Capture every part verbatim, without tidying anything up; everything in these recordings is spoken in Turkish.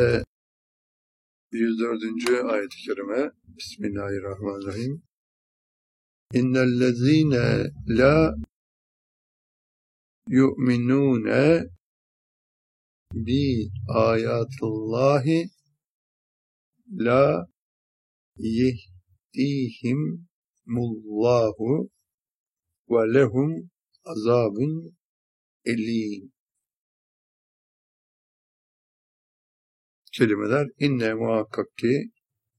yüz dördüncü ayet-i kerime. Bismillahirrahmanirrahim. İnnellezîne la yu'minûne bi âyâtillâhi la yehdihimullahu ve lehum azabun elîm. Kelimeler inne muhakkak ki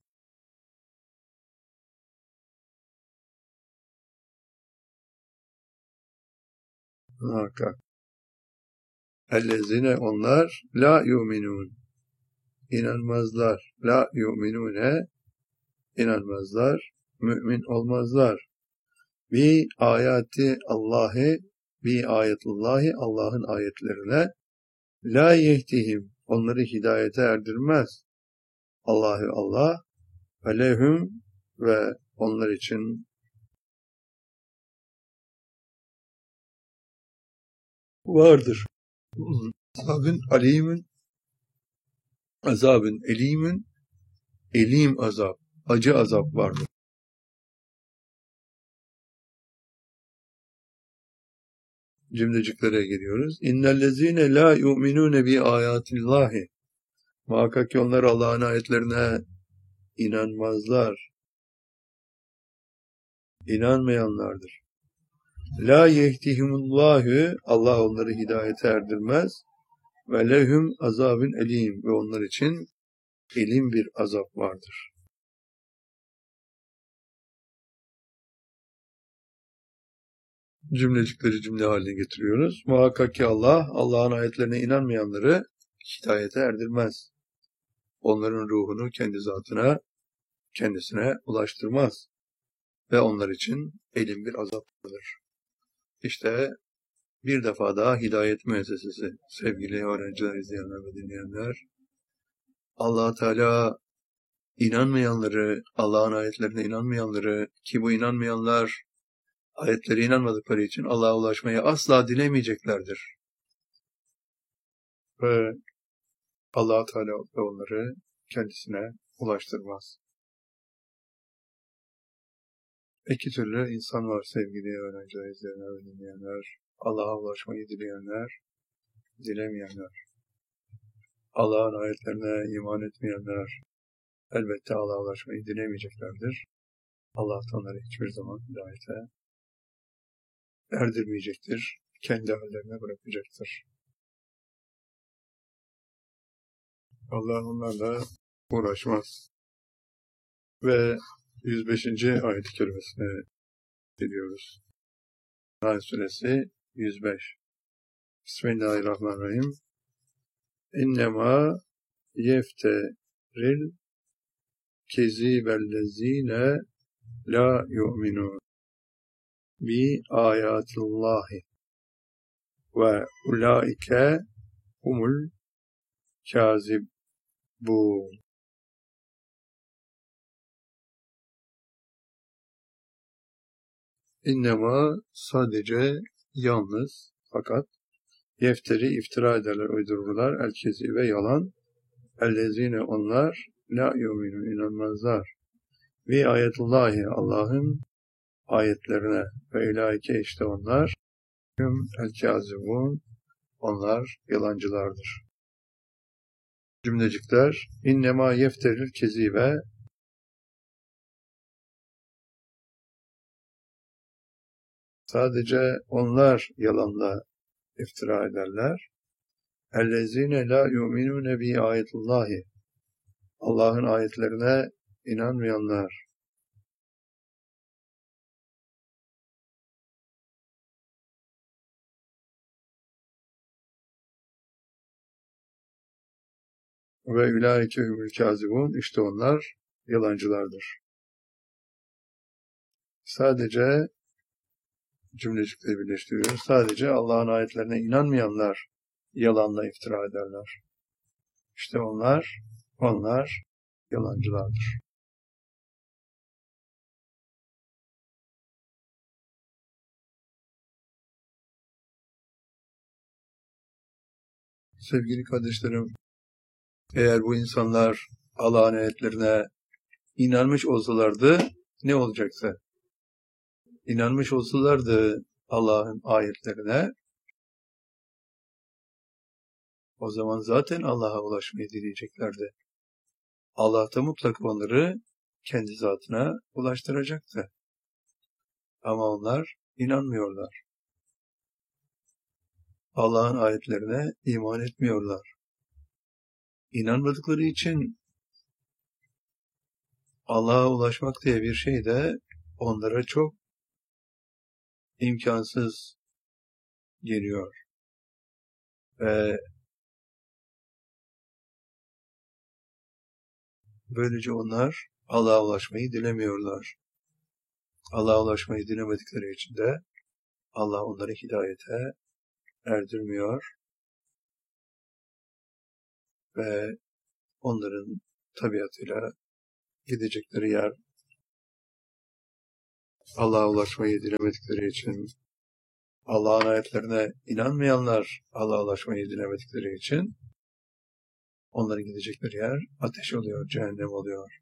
muhakkak ellezine onlar la yu'minun inanmazlar, la yu'minune inanmazlar, mümin olmazlar. Bi ayati Allah'ı, bi ayetullahi Allah'ın ayetlerine la yehdihim onları hidayete erdirmez. Allahü Allah ve lehum ve onlar için vardır. Azabın alimin azabın elimin elim azap, acı azap vardır. Cümleciklere geliyoruz. İnnellezîne lâ yu'minûne bi âyâtillâhi. Muhakkak ki onlar Allah'ın ayetlerine inanmazlar. İnanmayanlardır. Lâ yehdihimullahu Allah onları hidayete erdirmez. Ve lehum azabun elim ve onlar için elim bir azap vardır. Cümlecikleri cümle haline getiriyoruz. Muhakkak ki Allah, Allah'ın ayetlerine inanmayanları hidayete erdirmez. Onların ruhunu kendi zatına, kendisine ulaştırmaz. Ve onlar için elim bir azap vardır. İşte bir defa daha Hidayet Müessesesi, sevgili öğrenciler, izleyenler ve dinleyenler, Allah Teala inanmayanları, Allah'ın ayetlerine inanmayanları, ki bu inanmayanlar ayetlere inanmadıkları için Allah'a ulaşmayı asla dilemeyeceklerdir. Ve Allah Teala onları kendisine ulaştırmaz. İki türlü insan var sevgili öğrenciler, izleyenler ve dinleyenler. Allah'a ulaşmayı dileyenler, dilemeyenler. Allah'ın ayetlerine iman etmeyenler elbette Allah'a ulaşmayı dilemeyeceklerdir. Allah onları hiçbir zaman hidayete erdirmeyecektir. Kendi hallerine bırakacaktır. Allah onlarla uğraşmaz. Ve yüz beşinci ayet-i kerimesine geliyoruz. Nahl suresi yüz beş. Bismillahirrahmanirrahim. İnnemâ yefteril kezîbellezîne la yu'minûn bi âyâtillâhi ve ulaike humul kâzibûn. İnnemâ sadece, yalnız, fakat yefteri iftira ederler, uydururlar, el-kezi ve yalan, ellezine onlar la yu'minun inanmazlar. Ve ayetullahi Allah'ın ayetlerine ve ilaike işte onlar hüm el-kazibun onlar yalancılardır. Cümlecikler innema yefteril kezibe sadece onlar yalanla iftira ederler. Ellezine la yu'minune bi ayetullahi Allah'ın ayetlerine inanmayanlar. Ve ulaike humul kazibun işte onlar yalancılardır. Sadece cümlecikleri birleştiriyoruz. Sadece Allah'ın ayetlerine inanmayanlar yalanla iftira ederler. İşte onlar, onlar yalancılardır. Sevgili kardeşlerim, Eğer bu insanlar Allah'ın ayetlerine inanmış olsalardı ne olacaktı? İnanmış olsalardı Allah'ın ayetlerine, o zaman zaten Allah'a ulaşmayı dileyeceklerdi. Allah da mutlaka onları kendi zatına ulaştıracaktı. Ama onlar inanmıyorlar. Allah'ın ayetlerine iman etmiyorlar. İnanmadıkları için Allah'a ulaşmak diye bir şey de onlara çok imkansız geliyor. Ve böylece onlar Allah'a ulaşmayı dilemiyorlar. Allah'a ulaşmayı dilemedikleri için de Allah onları hidayete erdirmiyor ve onların tabiatıyla gidecekleri yer Allah'a ulaşmayı dilemedikleri için, Allah'ın ayetlerine inanmayanlar Allah'a ulaşmayı dilemedikleri için onların gidecekleri yer ateş oluyor, cehennem oluyor.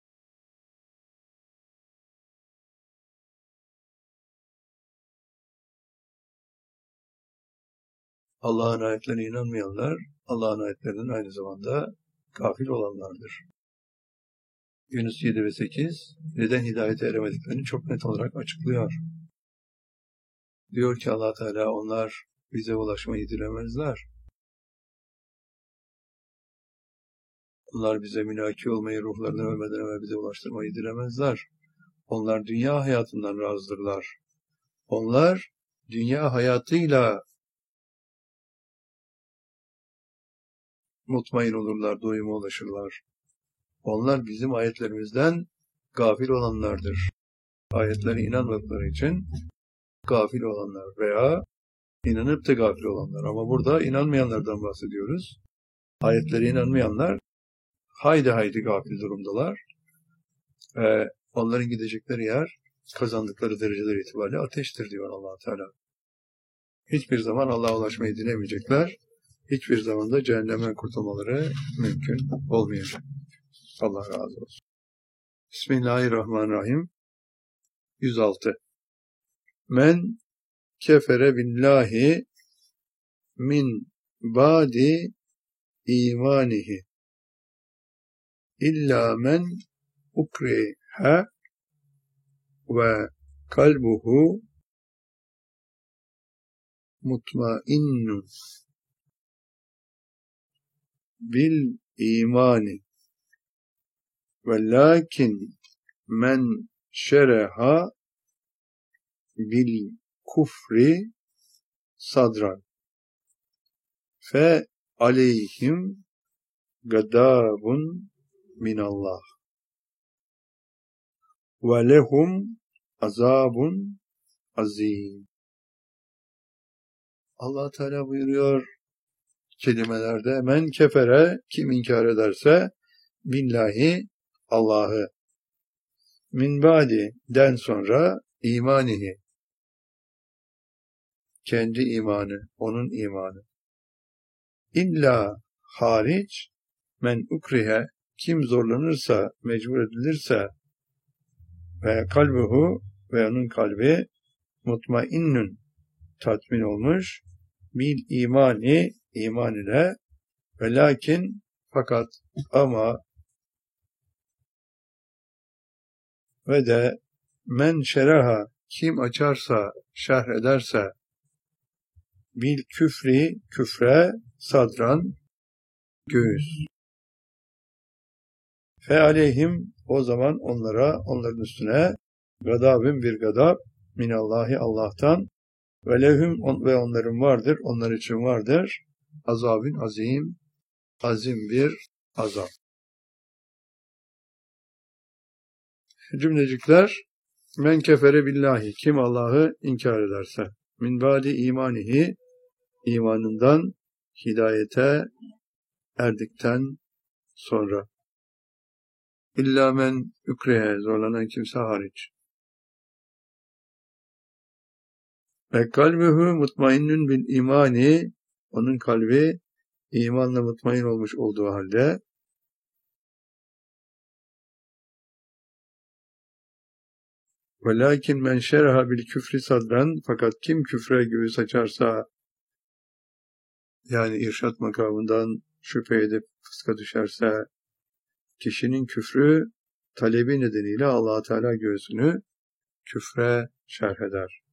Allah'ın ayetlerine inanmayanlar, Allah'ın ayetlerinin aynı zamanda gafil olanlardır. Yunus yedi ve sekiz, neden hidayete eremediklerini çok net olarak açıklıyor. Diyor ki Allah Teala, onlar bize ulaşmayı dilemezler. Onlar bize münaki olmayı, ruhlarını ölmeden ve bize ulaştırmayı dilemezler. Onlar dünya hayatından razıdırlar. Onlar dünya hayatıyla mutmain olurlar, doyuma ulaşırlar. Onlar bizim ayetlerimizden gafil olanlardır. Ayetlere inanmadıkları için gafil olanlar veya inanıp da gafil olanlar. Ama burada inanmayanlardan bahsediyoruz. Ayetlere inanmayanlar haydi haydi gafil durumdalar. Ve onların gidecekleri yer kazandıkları dereceler itibariyle ateştir diyor Allah Teala. Hiçbir zaman Allah'a ulaşmayı dilemeyecekler. Hiçbir zaman da cehennemden kurtulmaları mümkün olmayacak. Allah razı olsun. Bismillahirrahmanirrahim. yüz altı. Men kefere billahi min ba'di imanihi illa men ukriha ve kalbuhu mutmainnun bil imani ve lakin men şereha bil kufri sadran fe aleyhim gadabun minallah ve lehum azabun azim. Allah Teala buyuruyor kelimelerde, men kefere, kim inkar ederse billahi, Allah'ı, min ba'di, den sonra imanihi, kendi imanı, onun imanı, illa hariç men ukrihe, kim zorlanırsa, mecbur edilirse ve kalbuhu, ve onun kalbi mutmainnün, tatmin olmuş, bil imani, iman ile, ve lakin, fakat, ama, ve de men şeraha, kim açarsa, şerh ederse, bil küfri, küfre, sadran, göğüs. Fe aleyhim, o zaman onlara, onların üstüne, gadabın bir gadab, minallahi, Allah'tan, ve lehum, on, ve onların vardır, onlar için vardır, azabın azim, azim bir azap. Cümlecikler, men kefere billahi, kim Allah'ı inkar ederse, min ba'di imanihi, imanından hidayete erdikten sonra, illa men ukrehe, zorlanan kimse hariç, ve kalbuhu mutmainnün bil imani, onun kalbi imanla mutmain olmuş olduğu halde velakin men şeraha bil küfri sadran, fakat kim küfre göğüs açarsa, yani irşat makamından şüphe edip fıska düşerse, kişinin küfrü talebi nedeniyle Allah Teala göğsünü küfre şerh eder.